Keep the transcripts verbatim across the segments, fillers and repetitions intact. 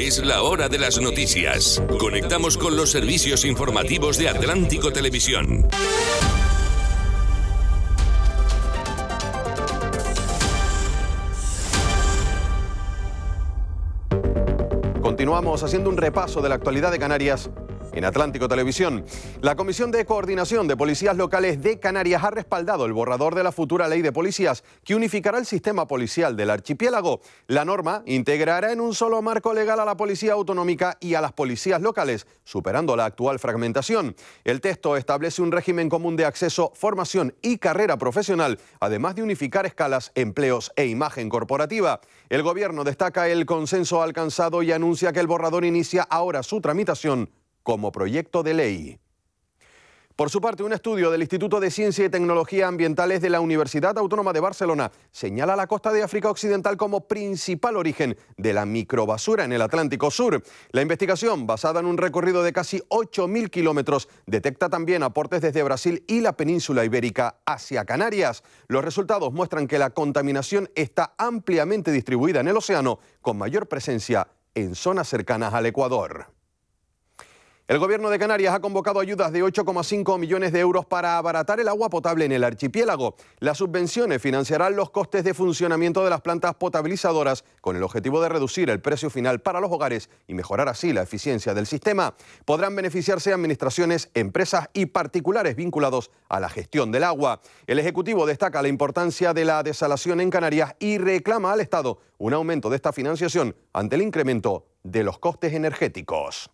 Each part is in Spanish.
Es la hora de las noticias. Conectamos con los servicios informativos de Atlántico Televisión. Continuamos haciendo un repaso de la actualidad de Canarias en Atlántico Televisión. La Comisión de Coordinación de Policías Locales de Canarias ha respaldado el borrador de la futura ley de policías que unificará el sistema policial del archipiélago. La norma integrará en un solo marco legal a la policía autonómica y a las policías locales, superando la actual fragmentación. El texto establece un régimen común de acceso, formación y carrera profesional, además de unificar escalas, empleos e imagen corporativa. El Gobierno destaca el consenso alcanzado y anuncia que el borrador inicia ahora su tramitación como proyecto de ley. Por su parte, un estudio del Instituto de Ciencia y Tecnología Ambientales de la Universidad Autónoma de Barcelona señala la costa de África Occidental como principal origen de la microbasura en el Atlántico Sur. La investigación, basada en un recorrido de casi ocho mil kilómetros, detecta también aportes desde Brasil y la península ibérica hacia Canarias. Los resultados muestran que la contaminación está ampliamente distribuida en el océano, con mayor presencia en zonas cercanas al Ecuador. El Gobierno de Canarias ha convocado ayudas de ocho coma cinco millones de euros para abaratar el agua potable en el archipiélago. Las subvenciones financiarán los costes de funcionamiento de las plantas potabilizadoras con el objetivo de reducir el precio final para los hogares y mejorar así la eficiencia del sistema. Podrán beneficiarse administraciones, empresas y particulares vinculados a la gestión del agua. El Ejecutivo destaca la importancia de la desalación en Canarias y reclama al Estado un aumento de esta financiación ante el incremento de los costes energéticos.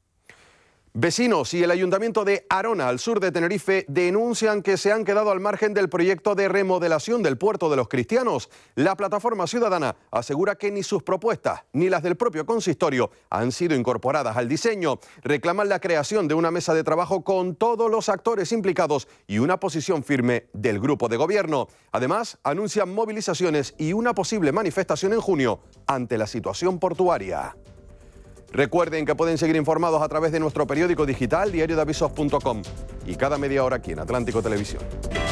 Vecinos y el Ayuntamiento de Arona, al sur de Tenerife, denuncian que se han quedado al margen del proyecto de remodelación del puerto de los Cristianos. La plataforma ciudadana asegura que ni sus propuestas ni las del propio consistorio han sido incorporadas al diseño. Reclaman la creación de una mesa de trabajo con todos los actores implicados y una posición firme del grupo de gobierno. Además, anuncian movilizaciones y una posible manifestación en junio ante la situación portuaria. Recuerden que pueden seguir informados a través de nuestro periódico digital diario de avisos punto com y cada media hora aquí en Atlántico Televisión.